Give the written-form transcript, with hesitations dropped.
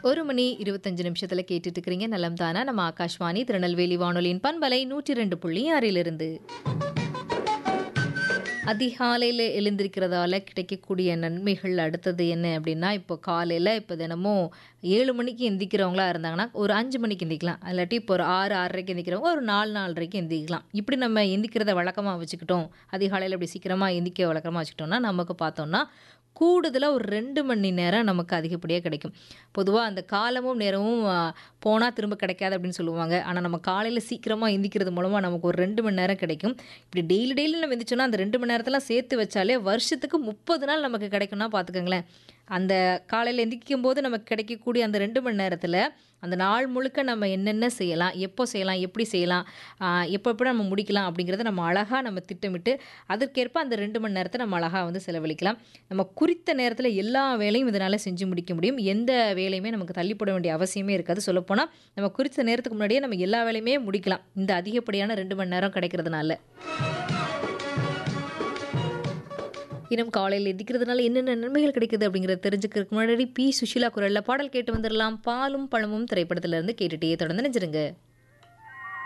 1 மணி 25 நிமிஷத்துல கேட்டுட்டு இருக்கிறீங்க நலம் தானா நம்ம ஆகாஷ்வாணி திருநெல்வேலி வானொலியின் பண்பலை 102.6 அதிகாலையில் எழுந்திருக்கிறதால கிடைக்கக்கூடிய நன்மைகள் அடுத்தது என்ன அப்படின்னா இப்போ காலையில் இப்போ தினமும் 7 மணிக்கு எந்திக்கிறவங்களா இருந்தாங்கன்னா ஒரு 5 மணிக்கு எந்திக்கலாம் இல்லாட்டி இப்போ ஒரு 6-6:30க்கு எந்திக்கிறவங்க ஒரு 4-4:30க்கு எந்திக்கலாம் இப்படி நம்ம எந்திக்கிறத வழக்கமாக வச்சுக்கிட்டோம் அதிகாலையில் இப்படி சீக்கிரமாக எந்திக்க வழக்கமாக வச்சுக்கிட்டோம்னா நமக்கு பார்த்தோம்னா கூடுதலாக ஒரு 2 மணி நேரம் நமக்கு அதிகப்படியாக கிடைக்கும் பொதுவாக அந்த காலமும் நேரமும் போனால் திரும்ப கிடைக்காது அப்படின்னு சொல்லுவாங்க ஆனால் நம்ம காலையில் சீக்கிரமாக எந்திக்கிறது மூலமாக நமக்கு ஒரு 2 மணி நேரம் கிடைக்கும் இப்படி டெய்லி டெய்லி நம்ம எந்திரிச்சோன்னா அந்த 2 மணி நேரத்தெல்லாம் சேர்த்து வச்சாலே வருஷத்துக்கு 30 நாள் நமக்கு கிடைக்கும்னா பார்த்துக்கோங்களேன் அந்த காலையில் எந்திரிக்கும் போது நமக்கு கிடைக்கக்கூடிய அந்த 2 மணி நேரத்தில் அந்த நாள் முழுக்க நம்ம என்னென்ன செய்யலாம் எப்போ செய்யலாம் எப்படி செய்யலாம் எப்போ எப்போ நம்ம முடிக்கலாம் அப்படிங்கிறத நம்ம அழகாக நம்ம திட்டமிட்டு அதற்கேற்ப அந்த 2 மணி நேரத்தை நம்ம அழகாக வந்து செலவழிக்கலாம் நம்ம குறித்த நேரத்தில் எல்லா வேலையும் இதனால் செஞ்சு முடிக்க முடியும் எந்த வேலையுமே நமக்கு தள்ளிப்பட வேண்டிய அவசியமே இருக்காது சொல்லப்போனால் நம்ம குறித்த நேரத்துக்கு முன்னாடியே நம்ம எல்லா வேலையுமே முடிக்கலாம் இந்த அதிகப்படியான 2 மணி நேரம் கிடைக்கிறதுனால இன்னும் காலையில் எந்திக்கிறதுனால என்னென்ன நன்மைகள் கிடைக்குது அப்படிங்கிறத தெரிஞ்சுக்கிறதுக்கு முன்னாடி பி சுஷீலா குரலில் பாடல் கேட்டு வந்துடலாம் பாலும் பழமும் திரைப்படத்திலிருந்து கேட்டுகிட்டே தொடர்ந்து நினைச்சிருங்க